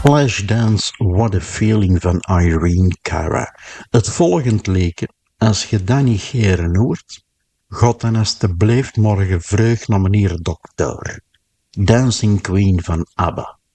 Flashdance What a Feeling van Irene Cara. Het volgend leken, als je dat niet geren hoort, God dan alsjeblieft morgen vreugd naar meneer dokter. Dancing Queen van ABBA.